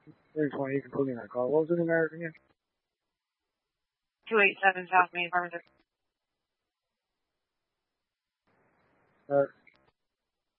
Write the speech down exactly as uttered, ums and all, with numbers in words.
three twenty, you can put me in that call. What was the numeric again? two eight seven South Main, Farmington. Alright.